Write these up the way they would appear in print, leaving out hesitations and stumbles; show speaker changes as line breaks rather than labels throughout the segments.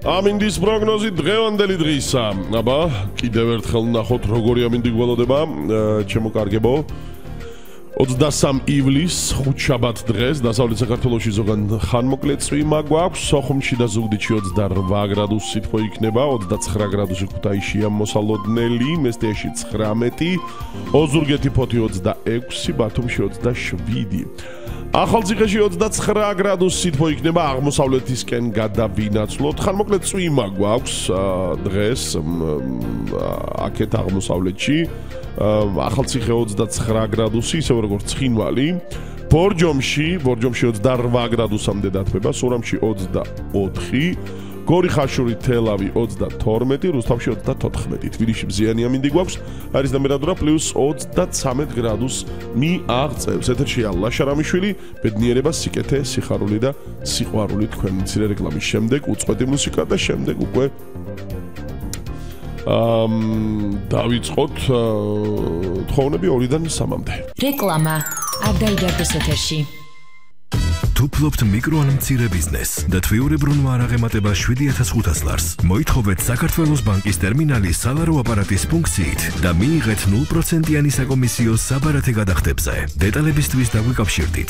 ამინდის პროგნოზი დღევანდელი დღისა. აბა, კიდევ ერთხელ ნახოთ როგორი ამინდი გველოდება, ჩემო კარგებო. 23 ივლისს ხუთშაბათ დღეს დასავლეთ საქართველოში ზოგან ხანმოკლე წვიმა გვაქვს, სოხუმში და ზუგდიდში 28 გრადუსი სითბო იქნება, 29 გრადუსი ქუთაისშია მოსალოდნელი, მესტიაში 19, ოზურგეთი ფოთი 26, ბათუმში 27. ახალციხეში 29 გრადუსი სითბო იქნება, აღმოსავლეთისკენ გადავინაცვლოთ. ხანმოკლე წვიმა გვაქვს დღეს აქეთ აღმოსავლეთში. ახალციხე 29 გრადუსი, ისე როგორც ცხინვალი. ბორჯომში 28 გრადუსამდე დათბება, სურამში 24, გორი ხაშური თელავი 32, რუსთავში 34. თბილისში მზიანი ამინდი გვაქვს, არის ტემპერატურა +33 გრადუსს მიაღწევს. ეთერშია ლაშა რამიშვილი, ბედნიერება, სიკეთე, სიხარული და სიყვარული თქვენ. მცირე რეკლამის შემდეგ უწყვეტი მუსიკა და შემდეგ უკვე დავიწყოთ თხოვნები 2-დან 3-მდე.
რეკლამა არ დაიდარდეს ეთერში.
თუ ფლობთ მიკრო ან მცირე ბიზნესს და თვიურებრუნვა არ აღემატება 7500 ლარს, მოითხოვეთ საქართველოს ბანკის ტერმინალის სალარო აპარატის ფუნქციით და მიიღეთ 0%-იანი საკომისიო საბარათე გადახდებზე. დეტალებისთვის დაგვიკავშირდით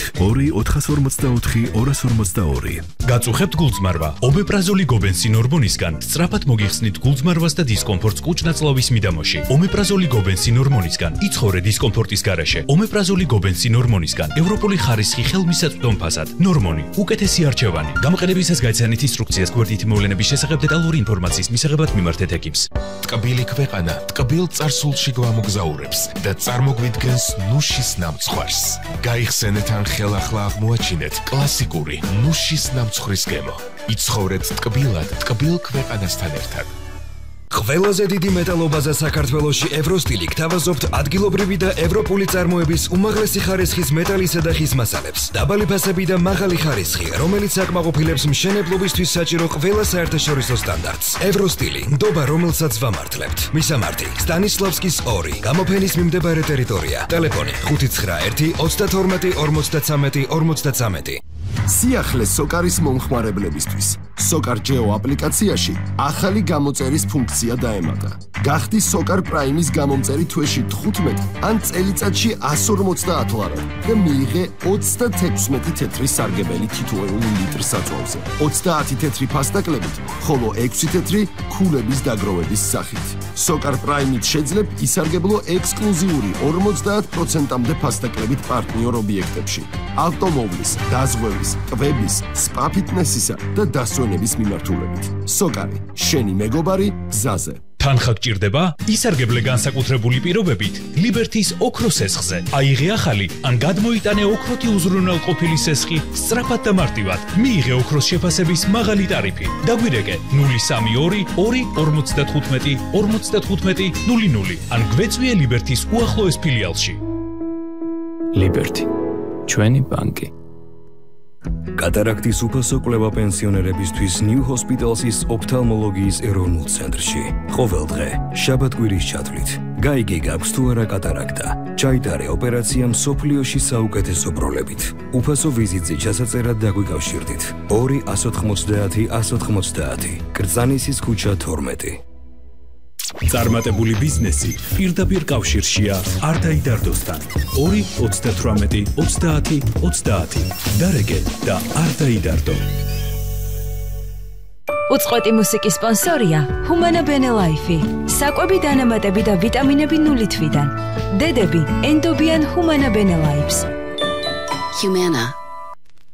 2-444-242.
გაწუხებთ გულწმარვა. ომეპრაზოლი გობენსინ ჰორმონისგან სწრაფად მოგიხსნით გულწმარვას და დისკომფორტს კუჭ-ნაწლავის მიდამოში. ომეპრაზოლი გობენსინ ჰორმონისგან იცხოვრე დისკომფორტის გარეშე. ომეპრაზოლი გობენსინ ჰორმონისგან ევროპული ხარისხი ხელმისაწვდომ ფასად. ნორმონი, უკეთესი არჩევანი. გამოყენებისას გაიცანით ინსტრუქციას გვერდითი მოვლენების შესახებ დეტალური ინფორმაციის მისაღებად მიმართეთ ექიმს.
ტკბილი ქვეყანა ტკბილ წარსულში გვამოგზაურებს და წარმოგვიდგენს ნუშის ნამცხვარს. გაიხსენეთ ან ხელახლა აღმოაჩინეთ კლასიკური ნუშის ნამცხვრის გემო. იცხოვრეთ ტკბილად ტკბილ ქვეყანასთან ერთად.
ყველაზე დიდი მეტალობაზე საქართველოში ევროსტილი გთავაზობთ ადგილობრივი და ევროპული წარმოების უმაღლესი ხარისხის მეტალისა და ხის მასალებს. დაბალი ფასები და მაღალი ხარისხი, რომელიც აკმაყოფილებს მშენებლობისთვის საჭირო ყველა საერთაშორისო სტანდარტს. ევროსტილი, ნდობა რომელსაც ვამართლებთ. მისამართი: სტანისლავსკის 2, გამოფენის მიმდებარე ტერიტორია. ტელეფონი 591 32 53 53.
სიახლე სოკარის მომხმარებლებისთვის. სოკარ ჯეო აპლიკაციაში ახალი გამოწერის ფუნქცია დაემატა. გახდი სოკარ პრაიმის გამომწერი თვეში 15 ან წელიწადში 150 ლარად და მიიღე 36 თეთრი სარგებელი თითოეული ლიტრის საწვავზე. 30 თეთრი ფასტაკლებით, ხოლო 6 თეთრი ქულების დაგროვების სახით. სოკარ პრაიმით შეძლებ ისარგებლო ექსკლუზიური 50%-მდე ფასტაკლებით პარტნიორ ობიექტებში. ავტომობილის, დაზღვევის, კვების, სპა ფიტნესისა და დასვენების მიმართულებით. სოკარი, შენი მეგობარი გზაზე.
თანხა გჭირდება? ისარგებლე განსაკუთრებული პირობებით ლიბერთის ოქროს სესხზე. აიღე ახალი ან გადმოიტანე ოქროთი უზრუნველყოფილი სესხი სწრაფად და მარტივად. მიიღე ოქროს შეფასების მაღალი ტარიფი. დაგვირეკე 032 2 55 55 00 ან გვეწვიე ლიბერთის უახლოეს ფილიალში.
ლიბერთი, ჩვენი ბანკი.
კატარაქტის უფასო კვლევა პენსიონერებისთვის New Hospital's ოფთალმოლოგიის ეროვნულ ცენტრში. ყოველ დღე, შაბათ-კვირის ჩათვლით. გაიგე გაქვს თუ არა კატარაქტა. ჩაიტარე ოპერაცია მსოფლიოში საუკეთესო პროლებით. უფასო ვიზიტზე ჩასაწერად დაგვიკავშირდით. 2-190 190. კრწანისის ქუჩა 12.
წარმატებული ბიზნესი პირდაპირ კავშირშია არ დაიდარდოსთან. 2-38 30 30. დარეგე და არ დაიდარდო.
უწყვეტი მუსიკის სპონსორია ჰუმანა ბენელაიფი. საკვები დანამატები და ვიტამინები 0 თვიდან. დედები ენდობიან ჰუმანა ბენელაიფს.
Humana.